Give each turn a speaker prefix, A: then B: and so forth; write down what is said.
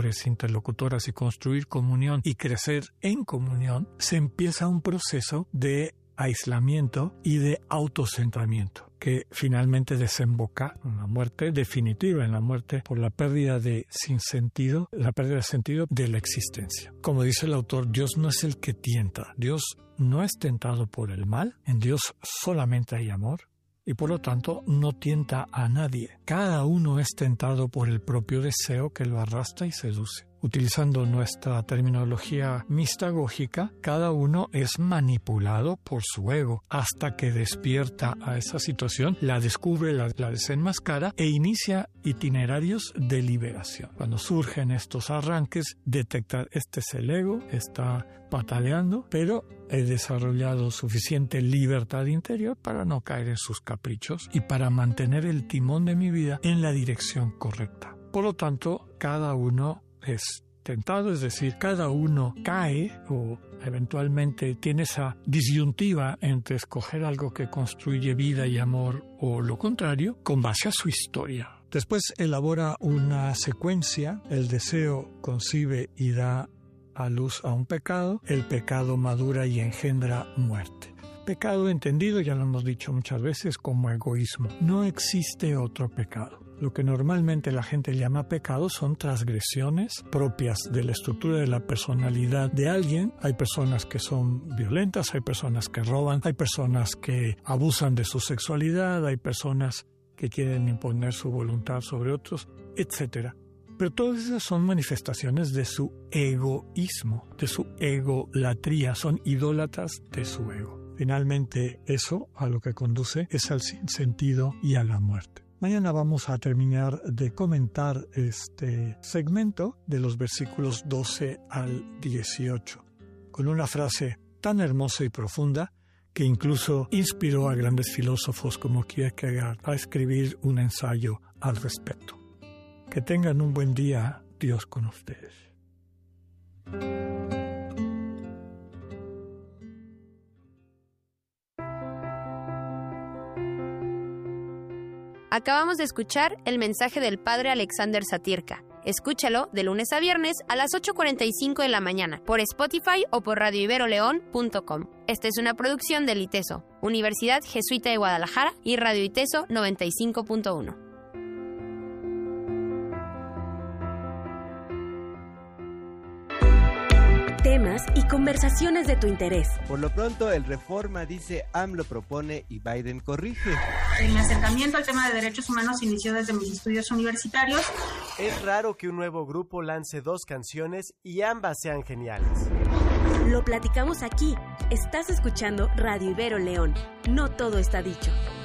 A: interlocutores, interlocutoras y construir comunión y crecer en comunión, se empieza un proceso de aislamiento y de autocentramiento que finalmente desemboca en la muerte definitiva, en la muerte por la pérdida de sinsentido, la pérdida de sentido de la existencia. Como dice el autor, Dios no es el que tienta, Dios no es tentado por el mal, en Dios solamente hay amor y por lo tanto no tienta a nadie. Cada uno es tentado por el propio deseo que lo arrastra y seduce. Utilizando nuestra terminología mistagógica, cada uno es manipulado por su ego hasta que despierta a esa situación, la descubre, la desenmascara e inicia itinerarios de liberación. Cuando surgen estos arranques, detectar este es el ego, está pataleando, pero he desarrollado suficiente libertad interior para no caer en sus caprichos y para mantener el timón de mi vida en la dirección correcta. Por lo tanto, cada uno es tentado, es decir, cada uno cae o eventualmente tiene esa disyuntiva entre escoger algo que construye vida y amor o lo contrario, con base a su historia. Después elabora una secuencia, el deseo concibe y da a luz a un pecado, el pecado madura y engendra muerte. Pecado entendido, ya lo hemos dicho muchas veces, como egoísmo. No existe otro pecado. Lo que normalmente la gente llama pecado son transgresiones propias de la estructura de la personalidad de alguien. Hay personas que son violentas, hay personas que roban, hay personas que abusan de su sexualidad, hay personas que quieren imponer su voluntad sobre otros, etc. Pero todas esas son manifestaciones de su egoísmo, de su egolatría, son idólatras de su ego. Finalmente, eso a lo que conduce es al sinsentido y a la muerte. Mañana vamos a terminar de comentar este segmento de los versículos 12 al 18, con una frase tan hermosa y profunda que incluso inspiró a grandes filósofos como Kierkegaard a escribir un ensayo al respecto. Que tengan un buen día, Dios con ustedes.
B: Acabamos de escuchar el mensaje del Padre Alexander Satirka. Escúchalo de lunes a viernes a las 8:45 de la mañana por Spotify o por radioiberoleón.com. Esta es una producción del ITESO, Universidad Jesuita de Guadalajara y Radio ITESO 95.1.
C: Temas y conversaciones de tu interés.
D: Por lo pronto, el Reforma dice AMLO propone y Biden corrige.
E: Mi acercamiento al tema de derechos humanos inició desde mis estudios universitarios.
F: Es raro que un nuevo grupo lance 2 canciones y ambas sean geniales.
C: Lo platicamos aquí. Estás escuchando Radio Ibero León. No todo está dicho.